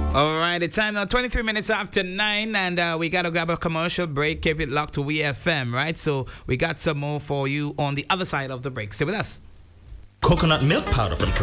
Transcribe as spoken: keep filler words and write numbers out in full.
All right, the time now twenty-three minutes after nine, and uh, we got to grab a commercial break. Keep it locked to W E F M, right? So we got some more for you on the other side of the break. Stay with us. Coconut milk powder from